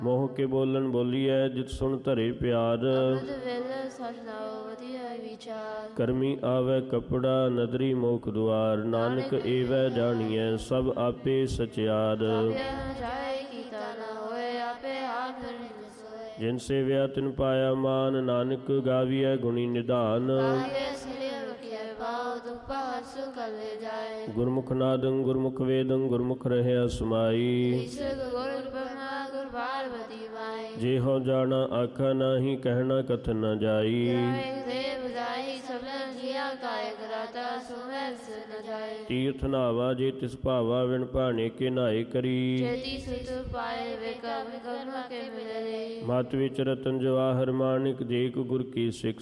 ਮੋਹ ਕੇ ਬੋਲਣ ਬੋਲੀਐ ਜਿਤ ਸੁਣ ਧਰੇ ਪਿਆਰ। ਅੰਮ੍ਰਿਤ ਵੇਲੇ ਸਚ ਨਾਉ ਵਧੀਆ ਵਿਚਾਰ। ਕਰਮੀ ਆਵੈ ਕਪੜਾ ਨਦਰੀ ਮੋਖ ਦੁਆਰ। ਨਾਨਕ ਏਵੈ ਜਾਣੀਐ ਸਭ ਆਪੇ ਸਚਿਆਰ। ਜਾਏ ਕੀਤਾ ਨਾ ਹੋਏ ਆਪੇ ਆਪ ਜਿਨ ਸੇਵਿਆ ਤਿਨ ਪਾਇਆ ਮਾਨ। ਨਾਨਕ ਗਾਵੀਐ ਗੁਣੀ ਨਿਧਾਨ। ਗੁਰਮੁਖ ਨਾਦੰ ਗੁਰਮੁਖ ਵੇਦੰ ਗੁਰਮੁਖ ਰਹਿਆ ਸਮਾਈ। ਜੇ ਹਉ ਜਾਣਾ ਆਖਾ ਨਾਹੀ ਕਹਿਣਾ ਕਥਨ ਨ ਜਾਈ। ਤੀਰਥ ਨਾਵਾ ਜੇ ਤਿਸ ਭਾਵਾ ਵਿਣ ਭਾਣੇ ਕੇ ਨਾਏ ਕਰੀ। ਮਤ ਵਿੱਚ ਰਤਨ ਜਵਾਹਰ ਮਾਣਿਕ। ਜੇ ਕੋ ਗੁਰ ਕੀ ਸਿੱਖ